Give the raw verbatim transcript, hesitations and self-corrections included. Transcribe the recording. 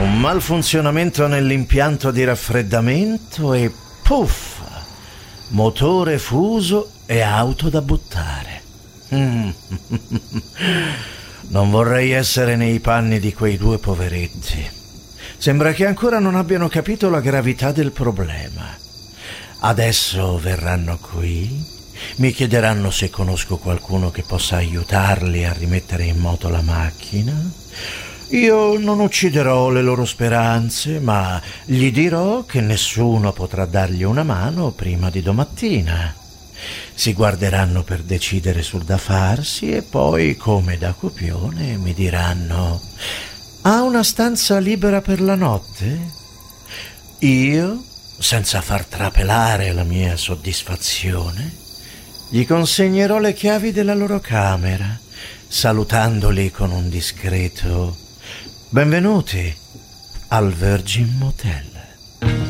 Un malfunzionamento nell'impianto di raffreddamento e puff, motore fuso e auto da buttare. Mm. Non vorrei essere nei panni di quei due poveretti. Sembra che ancora non abbiano capito la gravità del problema. Adesso verranno qui, mi chiederanno se conosco qualcuno che possa aiutarli a rimettere in moto la macchina. Io non ucciderò le loro speranze, ma gli dirò che nessuno potrà dargli una mano prima di domattina. Si guarderanno per decidere sul da farsi e poi, come da copione, mi diranno: «Ha una stanza libera per la notte?» Io, senza far trapelare la mia soddisfazione, gli consegnerò le chiavi della loro camera, salutandoli con un discreto «Benvenuti al Virgin Motel».